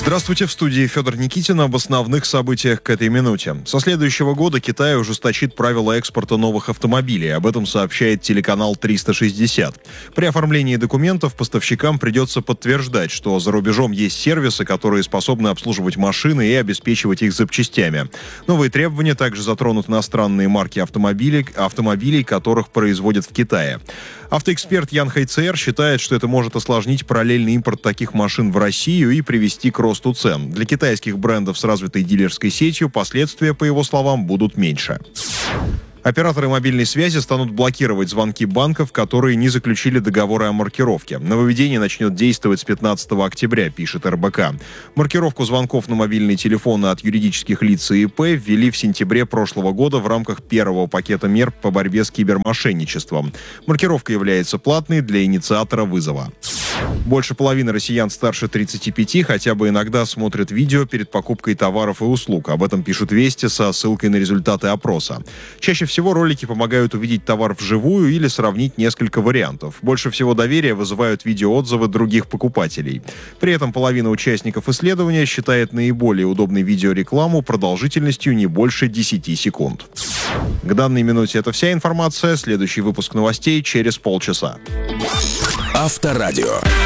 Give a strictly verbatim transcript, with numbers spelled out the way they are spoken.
Здравствуйте, в студии Федор Никитин об основных событиях к этой минуте. Со следующего года Китай ужесточит правила экспорта новых автомобилей. Об этом сообщает телеканал триста шестьдесят. При оформлении документов поставщикам придется подтверждать, что за рубежом есть сервисы, которые способны обслуживать машины и обеспечивать их запчастями. Новые требования также затронут иностранные марки автомобилей, автомобилей, которых производят в Китае. Автоэксперт Ян Хайцер считает, что это может осложнить параллельный импорт таких машин в Россию и привести к росту цен. Для китайских брендов с развитой дилерской сетью последствия, по его словам, будут меньше. Операторы мобильной связи станут блокировать звонки банков, которые не заключили договоры о маркировке. Нововведение начнет действовать с пятнадцатого октября, пишет эр бэ ка. Маркировку звонков на мобильные телефоны от юридических лиц и и пэ ввели в сентябре прошлого года в рамках первого пакета мер по борьбе с кибермошенничеством. Маркировка является платной для инициатора вызова. Больше половины россиян старше тридцати пяти хотя бы иногда смотрят видео перед покупкой товаров и услуг. Об этом пишут «Вести» со ссылкой на результаты опроса. Чаще всего ролики помогают увидеть товар вживую или сравнить несколько вариантов. Больше всего доверия вызывают видеоотзывы других покупателей. При этом половина участников исследования считает наиболее удобной видеорекламу продолжительностью не больше десяти секунд. К данной минуте это вся информация. Следующий выпуск новостей через полчаса. Авторадио.